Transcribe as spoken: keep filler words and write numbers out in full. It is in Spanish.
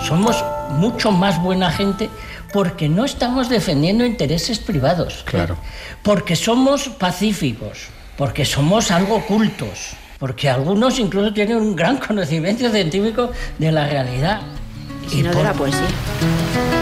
somos mucho más buena gente porque no estamos defendiendo intereses privados. Claro. Porque somos pacíficos, porque somos algo cultos, porque algunos incluso tienen un gran conocimiento científico de la realidad. Y si no, de la poesía.